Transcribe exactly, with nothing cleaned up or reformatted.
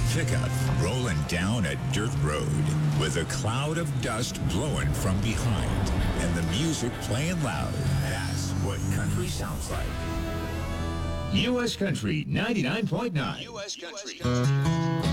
pickup rolling down a dirt road with a cloud of dust blowing from behind and the music playing loud. That's what country sounds like. U S Country ninety-nine point nine. U S Country.